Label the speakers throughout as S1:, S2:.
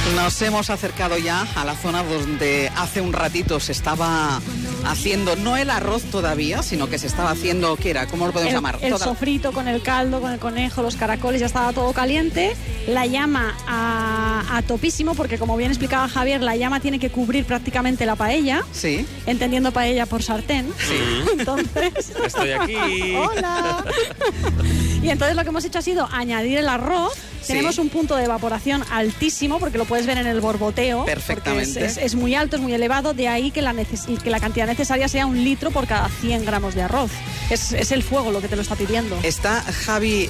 S1: Nos hemos acercado ya a la zona donde hace un ratito se estaba haciendo, no el arroz todavía, sino que se estaba haciendo, ¿qué era? ¿Cómo lo podemos llamar?
S2: El sofrito con el caldo, con el conejo, los caracoles, ya estaba todo caliente. La llama a topísimo, porque como bien explicaba Javier, la llama tiene que cubrir prácticamente la paella.
S1: Sí.
S2: Entendiendo paella por sartén.
S1: Sí.
S2: Entonces...
S3: Estoy aquí.
S2: ¡Hola! Y entonces lo que hemos hecho ha sido añadir el arroz.
S1: Sí.
S2: Tenemos un punto de evaporación altísimo, porque lo puedes ver en el borboteo.
S1: Perfectamente.
S2: Es muy alto, es muy elevado, de ahí que la cantidad necesaria sea 1 litro por cada 100 gramos de arroz. Es el fuego lo que te lo está pidiendo.
S1: Está Javi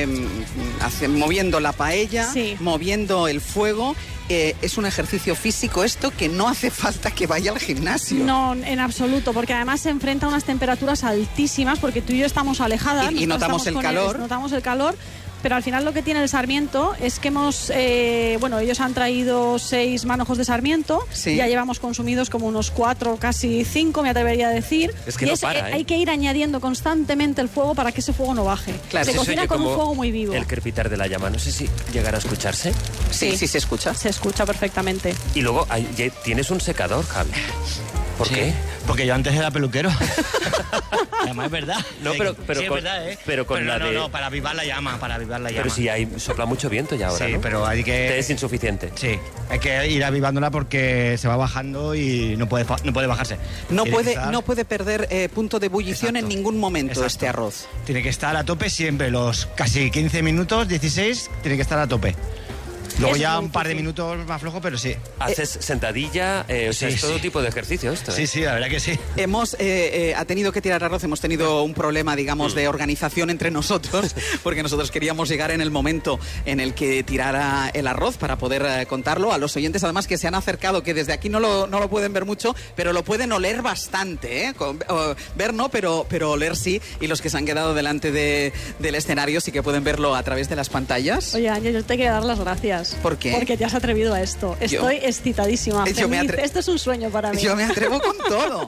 S1: moviendo la paella,
S2: sí,
S1: moviendo el fuego. Es un ejercicio físico esto que no hace falta que vaya al gimnasio.
S2: No, en absoluto, porque además se enfrenta a unas temperaturas altísimas, porque tú y yo estamos alejadas.
S1: Y notamos el calor.
S2: Notamos el calor. Pero al final lo que tiene el sarmiento es que ellos han traído 6 manojos de sarmiento,
S1: sí,
S2: ya llevamos consumidos como unos 4, casi 5, me atrevería a decir.
S3: Es que no para,
S2: hay que ir añadiendo constantemente el fuego para que ese fuego no baje.
S1: Claro,
S2: se cocina con un fuego muy vivo.
S3: El crepitar de la llama, no sé si llegará a escucharse.
S1: Sí, se escucha.
S2: Se escucha perfectamente.
S3: Y luego tienes un secador, Javi. ¿Por qué?
S4: Porque yo antes era peluquero. Además es verdad.
S3: No, pero
S4: sí, es verdad, ¿eh?
S3: Pero con la
S4: no, para avivar la llama,
S3: Pero si sopla mucho viento ya ahora,
S4: sí,
S3: ¿no?
S4: pero hay que...
S3: Te es insuficiente.
S4: Sí, hay que ir avivándola porque se va bajando y no puede bajarse.
S1: No puede perder punto de ebullición en ningún momento este arroz.
S4: Tiene que estar a tope siempre, los casi 15 minutos, 16, tiene que estar a tope. Luego ya un par de minutos más flojo, pero sí.
S3: Haces sentadilla, es todo tipo de ejercicio esto.
S4: Sí, la verdad que sí.
S1: Ha tenido que tirar arroz, hemos tenido un problema, digamos, de organización entre nosotros, porque nosotros queríamos llegar en el momento en el que tirara el arroz para poder contarlo. A los oyentes, además, que se han acercado, que desde aquí no lo pueden ver mucho, pero lo pueden oler bastante, ¿eh? Ver no, pero oler sí. Y los que se han quedado delante del escenario sí que pueden verlo a través de las pantallas.
S2: Oye, Ángel, yo te quiero dar las gracias.
S1: ¿Por qué?
S2: Porque te has atrevido a esto. Estoy excitadísima. Esto es un sueño para mí.
S1: Yo me atrevo con todo.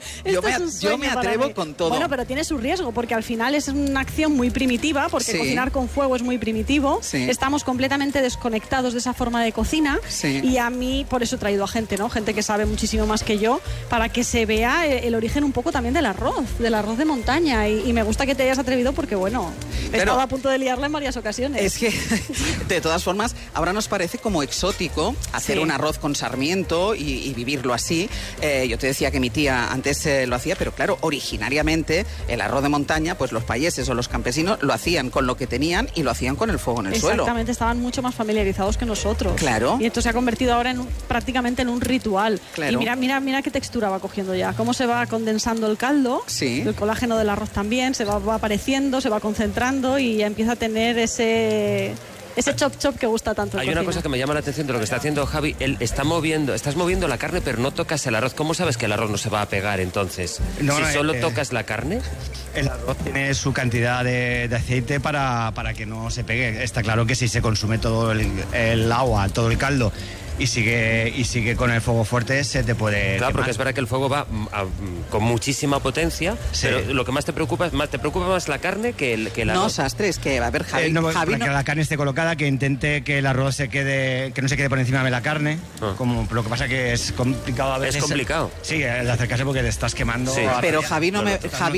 S1: Yo me atrevo con todo.
S2: Bueno, pero tiene su riesgo, porque al final es una acción muy primitiva, porque
S1: sí,
S2: cocinar con fuego es muy primitivo.
S1: Sí.
S2: Estamos completamente desconectados de esa forma de cocina.
S1: Sí.
S2: Y a mí, por eso he traído a gente, ¿no? Gente que sabe muchísimo más que yo, para que se vea el origen un poco también del arroz de montaña. Y me gusta que te hayas atrevido porque, bueno, he estado a punto de liarla en varias ocasiones.
S1: Es que, de todas formas, ahora nos parece como exótico hacer un arroz con sarmiento y vivirlo así. Yo te decía que mi tía antes lo hacía, pero claro, originariamente el arroz de montaña, pues los payeses o los campesinos lo hacían con lo que tenían y lo hacían con el fuego en el suelo.
S2: Exactamente, estaban mucho más familiarizados que nosotros.
S1: Claro.
S2: Y esto se ha convertido ahora prácticamente en un ritual.
S1: Claro.
S2: Y mira qué textura va cogiendo ya, cómo se va condensando el caldo,
S1: sí,
S2: el colágeno del arroz también, se va apareciendo, se va concentrando y ya empieza a tener ese chop que gusta tanto.
S3: Hay una cosa que me llama la atención de lo que está haciendo Javi. Él estás moviendo la carne, pero no tocas el arroz. ¿Cómo sabes que el arroz no se va a pegar entonces? Si solo tocas la carne.
S4: El arroz tiene su cantidad de aceite para que no se pegue. Está claro que si se consume todo el agua, todo el caldo, y sigue con el fuego fuerte, se te puede
S3: Claro,
S4: quemar.
S3: porque es verdad que el fuego va con muchísima potencia, sí, pero lo que más te preocupa más la carne que el arroz.
S1: No, Sastre, es que, a ver, Javi,
S4: que la carne esté colocada, que intente que el arroz que no se quede por encima de la carne. Como lo que pasa que es complicado a veces.
S3: Es complicado.
S4: Sí, el acercarse porque te estás quemando. Sí.
S1: Pero Javi no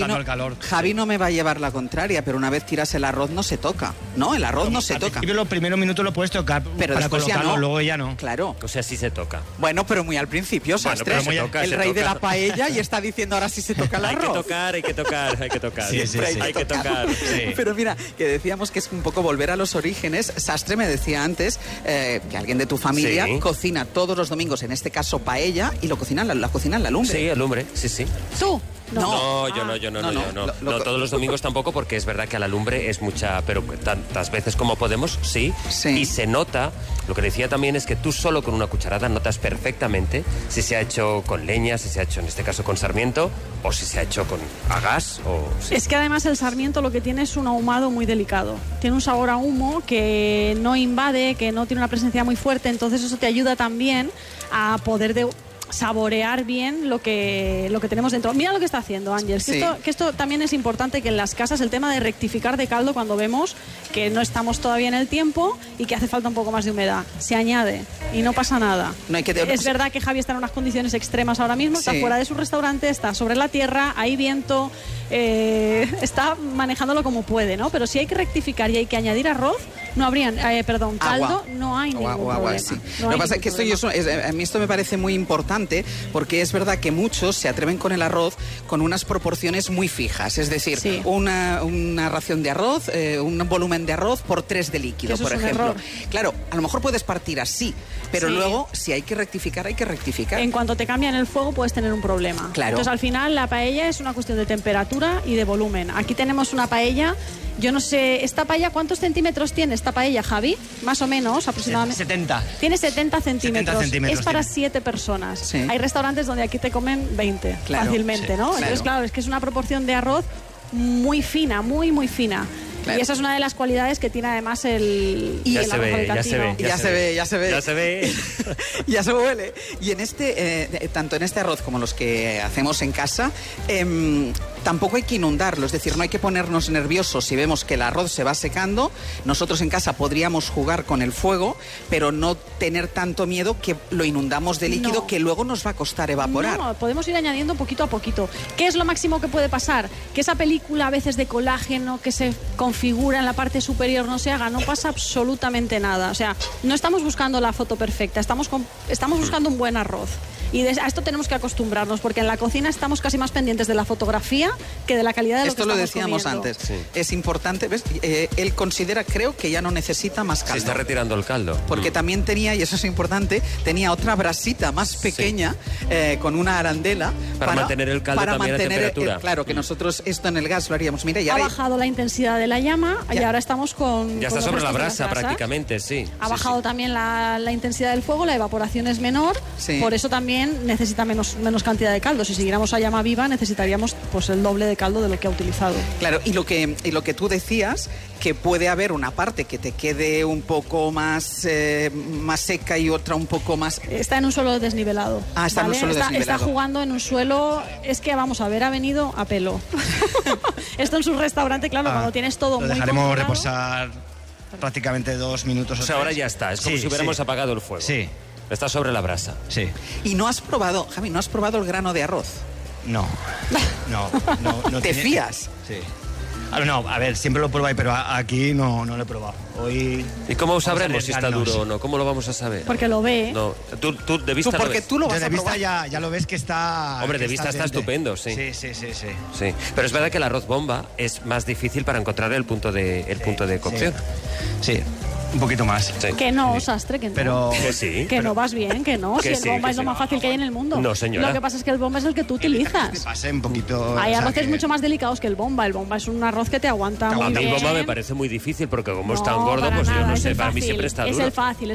S1: me va a llevar la contraria, pero una vez tiras el arroz no se toca, ¿no? El arroz no se toca.
S4: Los primeros minutos lo puedes tocar,
S1: pero
S4: para colocarlo,
S1: ya no.
S4: Luego ya no.
S1: Claro.
S3: O sea, sí se toca.
S1: Bueno, pero muy al principio, Sastre.
S3: Bueno,
S1: el rey de la paella y está diciendo ahora sí se toca el arroz.
S3: Hay que tocar.
S4: Sí.
S3: Hay que tocar. Sí.
S1: Pero mira, que decíamos que es un poco volver a los orígenes. Sastre me decía antes que alguien de tu familia cocina todos los domingos, en este caso paella, y lo cocina en la lumbre.
S3: Sí, el lumbre, sí.
S2: ¿Tú?
S3: No, yo no. Todos los domingos tampoco, porque es verdad que a la lumbre es mucha, pero tantas veces como podemos, sí. Y se nota, lo que decía también es que tú solo con una cucharada notas perfectamente si se ha hecho con leña, si se ha hecho en este caso con sarmiento, o si se ha hecho a gas. Sí.
S2: Es que además el sarmiento lo que tiene es un ahumado muy delicado. Tiene un sabor a humo que no invade, que no tiene una presencia muy fuerte, entonces eso te ayuda también a poder saborear bien lo que tenemos dentro. Mira lo que está haciendo Ángel, que esto también es importante, que en las casas el tema de rectificar de caldo cuando vemos que no estamos todavía en el tiempo y que hace falta un poco más de humedad. Se añade y no pasa nada. Es verdad que Javi está en unas condiciones extremas ahora mismo, está fuera de su restaurante, está sobre la tierra, hay viento, está manejándolo como puede, ¿no? Pero si hay que rectificar y hay que añadir arroz, no habrían, caldo, no hay ningún problema.
S1: Sí. Lo que pasa es que a mí esto me parece muy importante, porque es verdad que muchos se atreven con el arroz con unas proporciones muy fijas, es decir, una ración de arroz, un volumen de arroz por 3 de líquido, por ejemplo. Claro, a lo mejor puedes partir así, pero luego si hay que rectificar, hay que rectificar.
S2: En cuanto te cambian el fuego puedes tener un problema.
S1: Claro.
S2: Entonces al final la paella es una cuestión de temperatura y de volumen. Aquí tenemos una paella. Yo no sé, ¿esta paella cuántos centímetros tiene esta paella, Javi? Más o menos, aproximadamente.
S4: 70.
S2: Tiene 70 centímetros.
S4: 70 centímetros.
S2: Es para 7 personas.
S1: Sí.
S2: Hay restaurantes donde aquí te comen 20 fácilmente, ¿no? Entonces, claro, es que es una proporción de arroz muy fina, muy, muy fina. Claro. Y esa es una de las cualidades que tiene además el arroz alicantino.
S1: Ya se ve. Ya se huele. Y en tanto en este arroz como los que hacemos en casa, tampoco hay que inundarlo, es decir, no hay que ponernos nerviosos si vemos que el arroz se va secando. Nosotros en casa podríamos jugar con el fuego, pero no tener tanto miedo que lo inundamos de líquido que luego nos va a costar evaporar.
S2: No, podemos ir añadiendo poquito a poquito. ¿Qué es lo máximo que puede pasar? Que esa película a veces de colágeno que se configura en la parte superior no se haga, no pasa absolutamente nada. O sea, no estamos buscando la foto perfecta, estamos buscando un buen arroz. Y a esto tenemos que acostumbrarnos, porque en la cocina estamos casi más pendientes de la fotografía que de la calidad de lo que estamos
S1: comiendo. Esto lo decíamos antes. Sí. Es importante, ¿ves? Él considera, creo, que ya no necesita más caldo.
S3: Se está retirando el caldo.
S1: Porque también tenía, y eso es importante, tenía otra brasita más pequeña con una arandela.
S3: Para mantener el caldo también a temperatura.
S1: Claro, que nosotros esto en el gas lo haríamos. Mira,
S2: ha bajado la intensidad de la llama y ahora estamos con...
S3: Ya está sobre la brasa prácticamente, sí.
S2: Ha bajado también la intensidad del fuego, la evaporación es menor, por eso también necesita menos cantidad de caldo. Si siguiéramos a llama viva necesitaríamos pues el doble de caldo de lo que ha utilizado.
S1: Claro, y lo que tú decías, que puede haber una parte que te quede un poco más seca y otra un poco más...
S2: Está en un suelo desnivelado.
S1: Está en un suelo desnivelado.
S2: Está jugando en un suelo... Es que, vamos a ver, ha venido a pelo. Esto en su restaurante, claro, cuando tienes todo muy...
S4: Lo dejaremos reposar prácticamente 2 minutos.
S3: O sea, ahora ya está. Es como si hubiéramos apagado el fuego.
S4: Sí.
S3: Está sobre la brasa.
S4: Sí.
S1: ¿Y no has probado, Javi, el grano de arroz?
S4: No.
S1: ¿Te fías?
S4: Sí. No, a ver, siempre lo pruebo ahí, pero aquí no lo he probado. Hoy...
S3: ¿Y cómo sabremos si está duro o no? ¿Cómo lo vamos a saber?
S2: Porque lo ve.
S3: No, tú de vista
S1: porque tú lo vas
S4: de vista
S1: probar.
S4: ya lo ves que está...
S3: Hombre, de vista está estupendo, sí.
S4: Sí.
S3: Pero es verdad que el arroz bomba es más difícil para encontrar el punto de cocción.
S4: Sí. Un poquito más.
S3: Sí.
S2: Que no, sastre, que no.
S4: Pero
S3: que sí.
S2: Que no vas bien, que no.
S3: Que
S2: si el bomba es lo más fácil que hay en el mundo.
S3: No, señora.
S2: Lo que pasa es que el bomba es el que tú utilizas.
S4: Que pase un poquito...
S2: Hay arroces mucho más delicados que el bomba. El bomba es un arroz que te aguanta muy bien.
S3: A mí el bomba me parece muy difícil porque como es tan gordo, pues yo no sé, para mí siempre está duro.
S2: Es el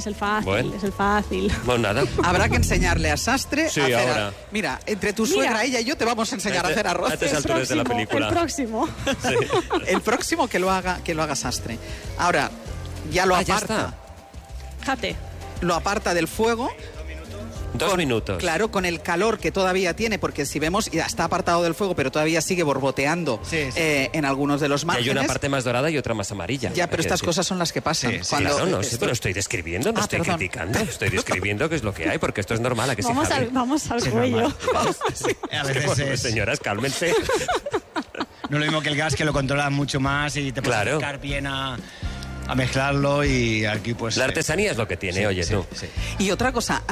S2: fácil.
S3: Bueno, nada.
S1: Habrá que enseñarle a Sastre a hacer...
S3: ahora.
S1: Mira, entre tu suegra, ella y yo te vamos a enseñar a hacer arroz.
S3: A estas alturas de la película.
S2: El próximo.
S3: Sí.
S1: El próximo que lo haga Sastre. Ahora, ya lo aparta.
S2: Fíjate.
S1: Lo aparta del fuego.
S3: 2 minutos.
S1: Claro, con el calor que todavía tiene, porque si vemos, ya está apartado del fuego, pero todavía sigue borboteando en algunos de los márgenes.
S3: Y hay una parte más dorada y otra más amarilla.
S1: Ya, pero estas cosas son las que pasan.
S3: Claro, no sé, pero estoy describiendo, no estoy criticando. Estoy describiendo qué es lo que hay, porque esto es normal. ¿A que
S2: vamos al cuello.
S4: A veces
S3: señoras, cálmense.
S4: No es lo mismo que el gas, que lo controla mucho más y te puedes acercar bien a mezclarlo, y aquí pues...
S3: La artesanía es lo que tiene, tú.
S1: Sí. Y otra cosa,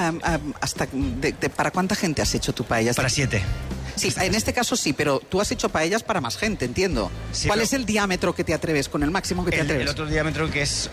S1: ¿para cuánta gente has hecho tu paella?
S4: Para 7.
S1: Sí, en este caso sí, pero tú has hecho paellas para más gente, entiendo. Sí, ¿cuál es el diámetro que te atreves, con el máximo que te atreves?
S4: El otro diámetro que es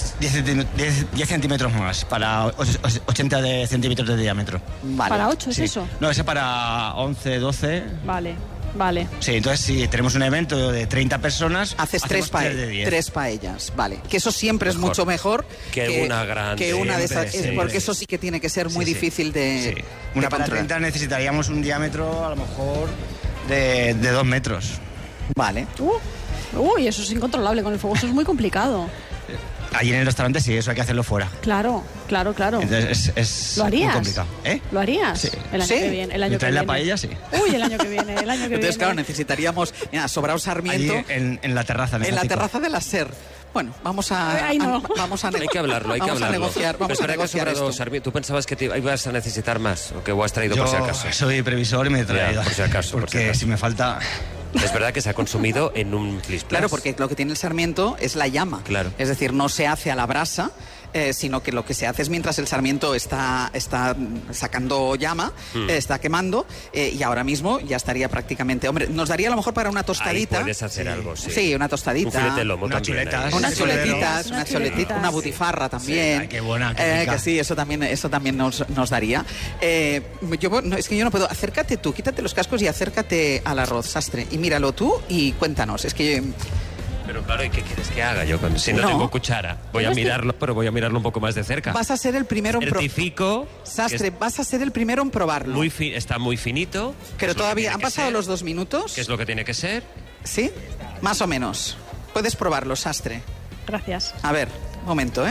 S4: 10 centímetros más, para 80 centímetros de diámetro.
S2: Vale. ¿Para 8 es eso?
S4: No, ese para 11, 12...
S2: Vale.
S4: Sí, entonces si tenemos un evento de 30 personas...
S1: Haces 3 paellas, vale. Que eso siempre es mucho mejor
S3: que una grande.
S1: Que una de esas, porque eso sí que tiene que ser muy difícil de
S4: Una para 30 necesitaríamos un diámetro a lo mejor de 2 metros.
S1: Vale.
S2: Uy, eso es incontrolable con el fuego, eso es muy complicado.
S4: Allí en el restaurante sí, eso hay que hacerlo fuera.
S2: Claro.
S4: Entonces es
S2: ¿Lo harías?
S4: muy complicado.
S2: ¿Lo harías?
S4: Sí.
S2: El año que viene. El año que viene.
S4: La paella, sí.
S2: Uy, el año que viene.
S1: Entonces, claro, necesitaríamos Sobrao Sarmiento.
S4: Allí en la terraza.
S1: En la terraza de la SER. Bueno, vamos a
S3: hay que hablarlo.
S1: Vamos a negociar esto.
S3: Sarmiento, ¿tú pensabas que ibas a necesitar más o que has traído por si acaso?
S4: Yo soy previsor y me he traído.
S3: Por si acaso.
S4: Porque si me falta...
S3: Es verdad que se ha consumido en un plis.
S1: Claro, porque lo que tiene el sarmiento es la llama.
S3: Claro.
S1: Es decir, no se hace a la brasa, sino que lo que se hace es mientras el sarmiento está sacando llama, está quemando, y ahora mismo ya estaría prácticamente... Hombre, nos daría a lo mejor para una tostadita.
S3: Ahí puedes hacer algo, sí.
S1: Sí, una tostadita.
S3: Un filete de lomo
S1: unas
S3: también.
S1: Unas chuletitas, una butifarra también.
S4: Sí, qué buena, qué rica.
S1: Que sí, eso también nos daría. Es que yo no puedo. Acércate tú, quítate los cascos y acércate al arroz, Sastre. Y míralo tú y cuéntanos. Es que...
S3: Pero claro, ¿y qué quieres que haga yo si no tengo cuchara? Voy a mirarlo, pero voy a mirarlo un poco más de cerca.
S1: Vas a ser el primero en
S3: Certifico.
S1: Sastre, vas a ser el primero en probarlo.
S3: Está muy finito.
S1: Pero todavía han pasado los 2 minutos.
S3: ¿Qué es lo que tiene que ser?
S1: Sí, más o menos. Puedes probarlo, Sastre.
S2: Gracias.
S1: A ver, un momento,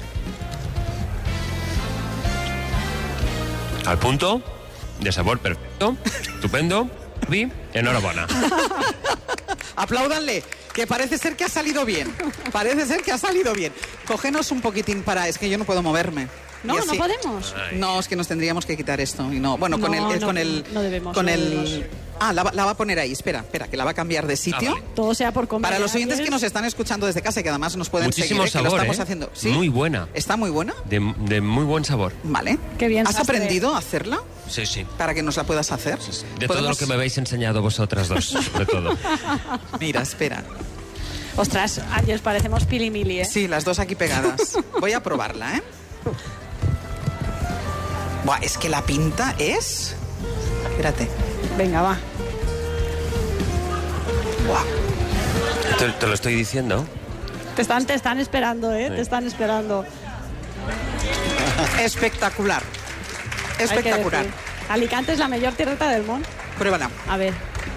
S3: Al punto, de sabor perfecto, estupendo. Enhorabuena.
S1: Apláudanle, que parece ser que ha salido bien. Cógenos un poquitín es que yo no puedo moverme.
S2: No podemos.
S1: No, es que nos tendríamos que quitar esto. Y no, bueno,
S2: no debemos.
S1: La va a poner ahí, espera, que la va a cambiar de sitio.
S3: Vale.
S2: Todo sea por comer.
S1: Para los oyentes que nos están escuchando desde casa y que además nos pueden
S3: muchísimo
S1: seguir,
S3: sabor,
S1: que lo estamos haciendo. ¿Sí?
S3: Muy buena.
S1: ¿Está muy buena?
S3: De muy buen sabor.
S1: Vale.
S2: Qué bien.
S1: ¿Has aprendido a hacerla?
S3: Sí.
S1: Para que nos la puedas hacer.
S3: Sí. De todo lo que me habéis enseñado vosotras dos, sobre todo.
S1: Mira, espera.
S2: Ostras, os parecemos pilimili,
S1: Sí, las dos aquí pegadas. Voy a probarla, Buah, es que la pinta es... Espérate.
S2: Venga, va.
S1: Buah.
S3: Te lo estoy diciendo.
S2: Te están esperando, Sí. Te están esperando.
S1: Espectacular.
S2: Alicante es la mejor tierreta del mundo.
S1: Pruébala.
S2: A ver.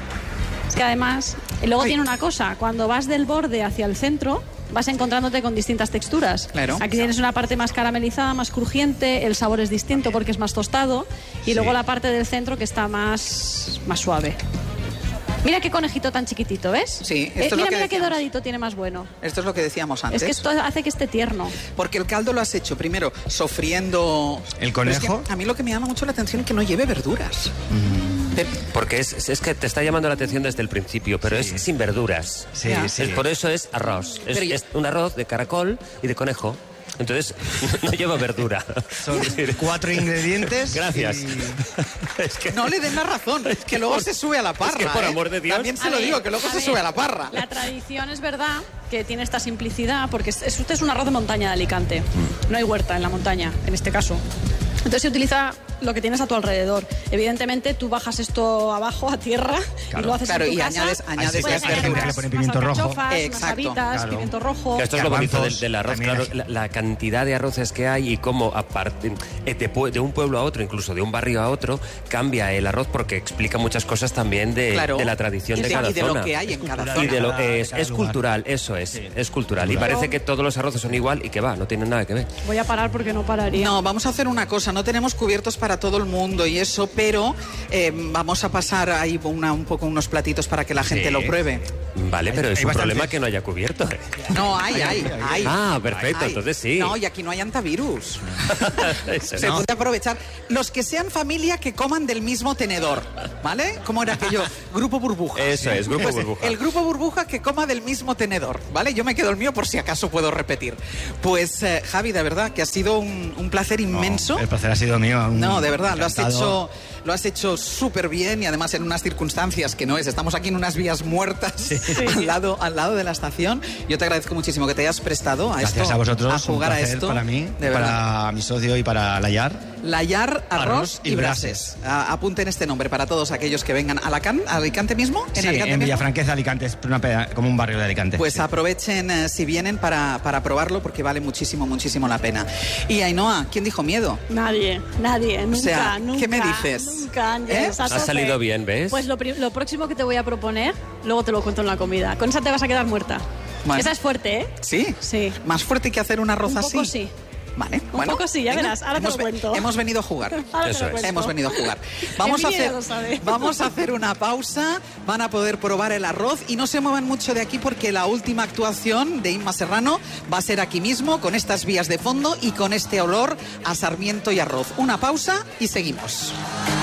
S2: Es que además, luego tiene una cosa. Cuando vas del borde hacia el centro, vas encontrándote con distintas texturas.
S1: Claro.
S2: Aquí tienes una parte más caramelizada, más crujiente, el sabor es distinto porque es más tostado, y luego la parte del centro que está más suave. Mira qué conejito tan chiquitito, ¿ves?
S1: Sí, esto es lo que
S2: mira qué doradito tiene más bueno.
S1: Esto es lo que decíamos antes.
S2: Es que esto hace que esté tierno.
S1: Porque el caldo lo has hecho primero sofriendo...
S4: ¿El conejo?
S1: Es que a mí lo que me llama mucho la atención es que no lleve verduras.
S3: Porque es que te está llamando la atención desde el principio, pero es sin verduras.
S4: Sí.
S3: Por eso es arroz. Es un arroz de caracol y de conejo. Entonces, no lleva verdura.
S4: Son 4 ingredientes.
S3: Gracias.
S1: Es que no le den la razón, es que luego se sube a la parra.
S3: Es que por amor de Dios.
S1: También se lo digo, que luego se sube a la parra.
S2: La tradición es verdad que tiene esta simplicidad, porque este es un arroz de montaña de Alicante. No hay huerta en la montaña, en este caso. Entonces se utiliza lo que tienes a tu alrededor. Evidentemente tú bajas esto abajo a tierra y lo haces en tu casa.
S1: añades
S2: las
S4: verduras. Le pones pimiento rojo.
S2: Unas habitas, pimiento rojo.
S3: Esto es lo bonito del arroz, claro, la cantidad de arroces que hay y cómo aparte de un pueblo a otro, incluso de un barrio a otro, cambia el arroz porque explica muchas cosas también de la tradición de cada zona.
S1: Y de lo que hay en cada zona.
S3: Y de lo es cultural, eso es cultural. Y parece que todos los arroces son igual y que no tienen nada que ver.
S2: Voy a parar porque no pararía.
S1: No, vamos a hacer una cosa, no tenemos cubiertos para todo el mundo y eso, pero vamos a pasar ahí unos platitos para que la gente lo pruebe.
S3: Vale, pero es un problema que no haya cubierto.
S1: No, hay.
S3: Ah, perfecto, entonces sí.
S1: No, y aquí no hay antivirus. Se puede aprovechar. Los que sean familia que coman del mismo tenedor, ¿vale? ¿Cómo era aquello? Grupo Burbuja.
S3: Eso es, Grupo Burbuja.
S1: El Grupo Burbuja que coma del mismo tenedor, ¿vale? Yo me quedo el mío por si acaso puedo repetir. Pues, Javi, de verdad que ha sido un placer inmenso.
S4: El placer ha sido mío.
S1: No, de verdad, lo has hecho súper bien y además en unas circunstancias que no es. Estamos aquí en unas vías muertas al lado de la estación. Yo te agradezco muchísimo que te hayas prestado a
S4: Gracias a vosotros,
S1: a jugar
S4: un placer
S1: a esto.
S4: Para mí,
S1: de
S4: para mi socio y para Layar.
S1: Layar, arroz y brases. Apunten este nombre para todos aquellos que vengan a Alicante mismo.
S4: En Villafranqueza, Alicante, es como un barrio de Alicante.
S1: Pues aprovechen si vienen para probarlo porque vale muchísimo, muchísimo la pena. Y Ainhoa, ¿quién dijo miedo?
S2: Nadie, nunca,
S1: o sea,
S2: nunca.
S1: ¿qué me dices?
S2: Nunca,
S3: Ha salido bien, ¿ves?
S2: Pues lo próximo que te voy a proponer, luego te lo cuento en la comida. Con esa te vas a quedar muerta. Bueno. Esa es fuerte, ¿eh?
S1: ¿Sí?
S2: Sí.
S1: ¿Más fuerte que hacer un arroz así?
S2: Un poco sí.
S1: Vale,
S2: un poco sí, ya verás, ahora te lo cuento.
S1: Hemos venido a jugar.
S3: Eso es.
S1: Hemos venido a jugar. Vamos a hacer una pausa, van a poder probar el arroz y no se muevan mucho de aquí porque la última actuación de Inma Serrano va a ser aquí mismo, con estas vías de fondo y con este olor a sarmiento y arroz. Una pausa y seguimos.